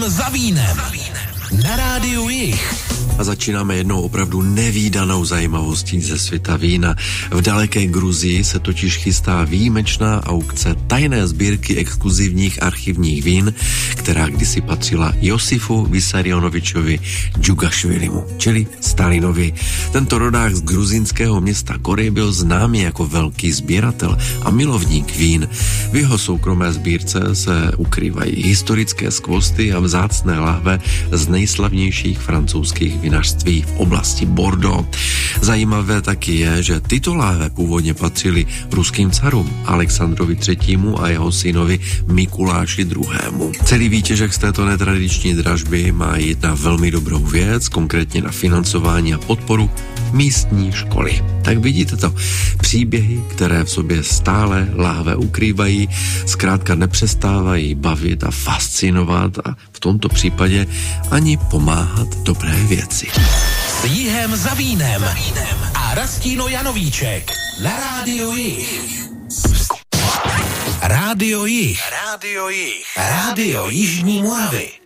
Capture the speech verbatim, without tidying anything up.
Jihem za vínem. Na rádiu Jih. A začínáme jednou opravdu nevídanou zajímavostí ze světa vína. V daleké Gruzii se totiž chystá výjimečná aukce tajné sbírky exkluzivních archivních vín, která kdysi patřila Josifu Vissarionovičovi Džugašvilimu, čili Stalinovi. Tento rodák z gruzínského města Gory byl známý jako velký sběratel a milovník vín. V jeho soukromé sbírce se ukrývají historické skvosty a vzácné lahve z nejslavnějších francouzských vinařství v oblasti Bordeaux. Zajímavé taky je, že tyto láhve původně patřily ruským carům Alexandrovi třetímu a jeho synovi Mikuláši druhému. Celý výtěžek z této netradiční dražby má jít na velmi dobrou věc, konkrétně na financování a podporu místní školy. Tak vidíte to, příběhy, které v sobě stále láhve ukrývají, zkrátka nepřestávají bavit a fascinovat a v tomto případě ani pomáhat dobré věci. S Jihem za vínem a Rastíno Janovíček na rádiu Jih. Rádio Jih. Rádio Jih. Rádio Jižní Moravy.